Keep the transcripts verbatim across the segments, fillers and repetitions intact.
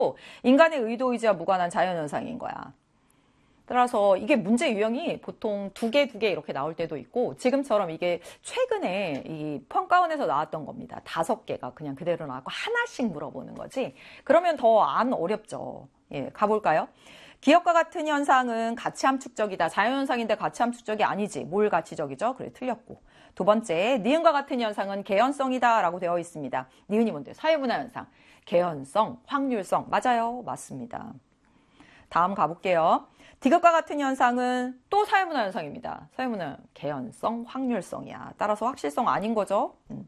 인간의 의도 의지와 무관한 자연현상인 거야. 따라서 이게 문제 유형이 보통 두 개, 두 개 이렇게 나올 때도 있고 지금처럼 이게 최근에 이 평가원에서 나왔던 겁니다. 다섯 개가 그냥 그대로 나왔고 하나씩 물어보는 거지. 그러면 더 안 어렵죠. 예, 가볼까요? 기억과 같은 현상은 가치 함축적이다. 자연현상인데 가치 함축적이 아니지. 뭘 가치적이죠? 그래, 틀렸고. 두 번째, 니은과 같은 현상은 개연성이다 라고 되어 있습니다. 니은이 뭔데요? 사회문화현상. 개연성, 확률성. 맞아요. 맞습니다. 다음 가볼게요. 디귿과 같은 현상은 또 사회문화 현상입니다. 사회문화 개연성, 확률성이야. 따라서 확실성 아닌 거죠. 음,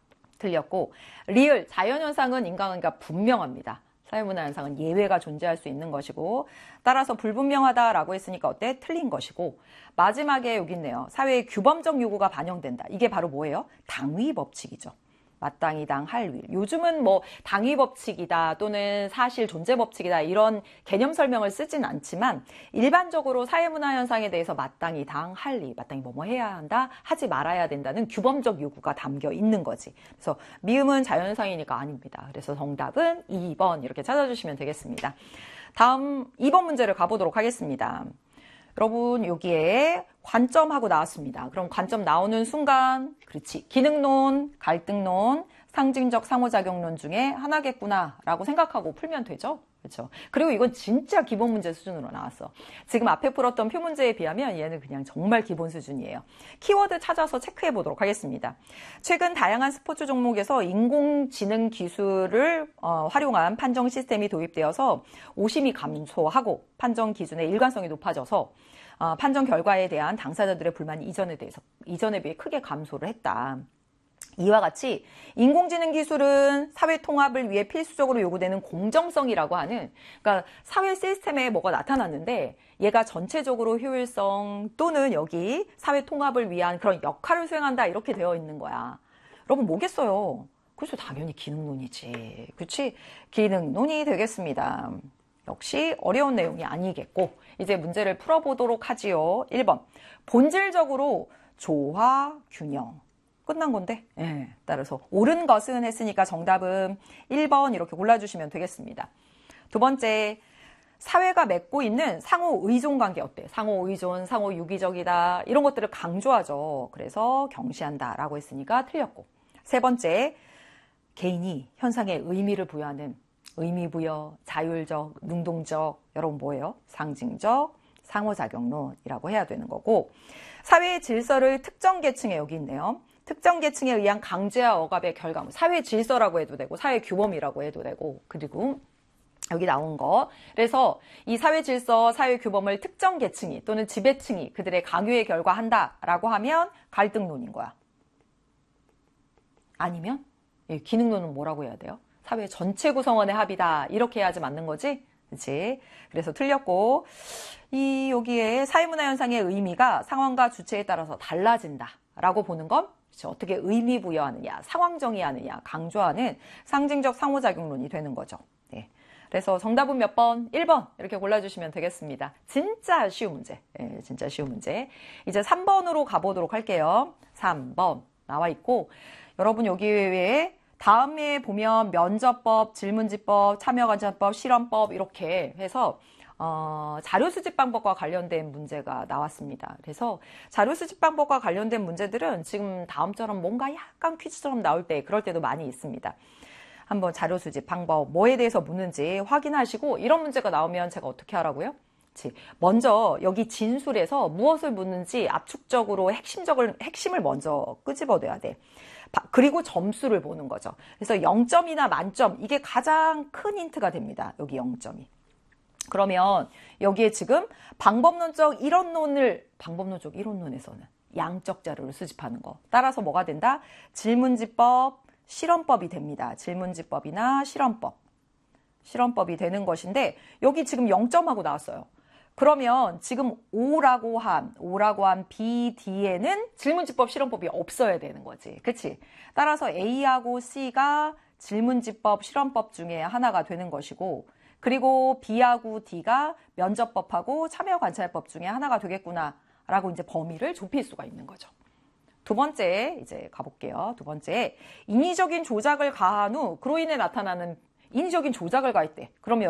틀렸고 리을, 자연현상은 인간관계가 분명합니다. 사회문화 현상은 예외가 존재할 수 있는 것이고 따라서 불분명하다라고 했으니까 어때? 틀린 것이고 마지막에 여기 있네요. 사회의 규범적 요구가 반영된다. 이게 바로 뭐예요? 당위 법칙이죠. 마땅히 당, 할, 위. 요즘은 뭐 당위 법칙이다 또는 사실 존재 법칙이다 이런 개념 설명을 쓰진 않지만 일반적으로 사회문화 현상에 대해서 마땅히 당, 할, 위, 마땅히 뭐뭐 해야 한다, 하지 말아야 된다는 규범적 요구가 담겨 있는 거지. 그래서 미음은 자연현상이니까 아닙니다. 그래서 정답은 이 번 이렇게 찾아주시면 되겠습니다. 다음 이 번 문제를 가보도록 하겠습니다. 여러분 여기에 관점하고 나왔습니다. 그럼 관점 나오는 순간 그렇지 기능론, 갈등론, 상징적 상호작용론 중에 하나겠구나 라고 생각하고 풀면 되죠. 그렇죠. 그리고 이건 진짜 기본 문제 수준으로 나왔어. 지금 앞에 풀었던 표 문제에 비하면 얘는 그냥 정말 기본 수준이에요. 키워드 찾아서 체크해 보도록 하겠습니다. 최근 다양한 스포츠 종목에서 인공지능 기술을 어, 활용한 판정 시스템이 도입되어서 오심이 감소하고 판정 기준의 일관성이 높아져서 어, 판정 결과에 대한 당사자들의 불만이 이전에 대해서 이전에 비해 크게 감소를 했다. 이와 같이 인공지능 기술은 사회 통합을 위해 필수적으로 요구되는 공정성이라고 하는, 그러니까 사회 시스템에 뭐가 나타났는데 얘가 전체적으로 효율성 또는 여기 사회 통합을 위한 그런 역할을 수행한다 이렇게 되어 있는 거야. 여러분 뭐겠어요? 그래서 당연히 기능론이지. 그렇지? 기능론이 되겠습니다. 역시 어려운 내용이 아니겠고 이제 문제를 풀어보도록 하지요. 일 번 본질적으로 조화, 균형. 끝난 건데 예, 따라서 옳은 것은 했으니까 정답은 일 번 이렇게 골라주시면 되겠습니다. 두 번째, 사회가 맺고 있는 상호 의존 관계 어때? 상호 의존, 상호 유기적이다 이런 것들을 강조하죠. 그래서 경시한다 라고 했으니까 틀렸고 세 번째, 개인이 현상에 의미를 부여하는 의미부여, 자율적, 능동적 여러분 뭐예요? 상징적, 상호작용론이라고 해야 되는 거고 사회의 질서를 특정 계층에 여기 있네요. 특정 계층에 의한 강제와 억압의 결과물, 사회 질서라고 해도 되고 사회 규범이라고 해도 되고 그리고 여기 나온 거 그래서 이 사회 질서, 사회 규범을 특정 계층이 또는 지배층이 그들의 강요에 결과한다라고 하면 갈등론인 거야. 아니면 기능론은 뭐라고 해야 돼요? 사회 전체 구성원의 합의다 이렇게 해야지 맞는 거지? 그렇지? 그래서 틀렸고 이 여기에 사회문화 현상의 의미가 상황과 주체에 따라서 달라진다라고 보는 건 어떻게 의미 부여하느냐, 상황 정의하느냐, 강조하는 상징적 상호작용론이 되는 거죠. 네. 그래서 정답은 몇 번? 일 번 이렇게 골라주시면 되겠습니다. 진짜 쉬운 문제. 네, 진짜 쉬운 문제. 이제 삼 번으로 가보도록 할게요. 삼 번 나와 있고 여러분 여기에 다음에 보면 면접법, 질문지법, 참여관찰법, 실험법 이렇게 해서 어, 자료수집 방법과 관련된 문제가 나왔습니다. 그래서 자료수집 방법과 관련된 문제들은 지금 다음처럼 뭔가 약간 퀴즈처럼 나올 때 그럴 때도 많이 있습니다. 한번 자료수집 방법 뭐에 대해서 묻는지 확인하시고 이런 문제가 나오면 제가 어떻게 하라고요? 먼저 여기 진술에서 무엇을 묻는지 압축적으로 핵심적을, 핵심을 먼저 끄집어내야 돼. 그리고 점수를 보는 거죠. 그래서 영 점이나 만점 이게 가장 큰 힌트가 됩니다. 여기 영 점이. 그러면 여기에 지금 방법론적 이론론을 방법론적 이론론에서는 양적 자료를 수집하는 거. 따라서 뭐가 된다? 질문지법, 실험법이 됩니다. 질문지법이나 실험법. 실험법이 되는 것인데 여기 지금 영 점하고 나왔어요. 그러면 지금 O라고 한, O라고 한 B, D에는 질문지법, 실험법이 없어야 되는 거지. 그치? 따라서 A하고 C가 질문지법, 실험법 중에 하나가 되는 것이고 그리고 B하고 D가 면접법하고 참여관찰법 중에 하나가 되겠구나 라고 이제 범위를 좁힐 수가 있는 거죠. 두 번째 이제 가볼게요. 두 번째, 인위적인 조작을 가한 후 그로 인해 나타나는 인위적인 조작을 가했대. 그러면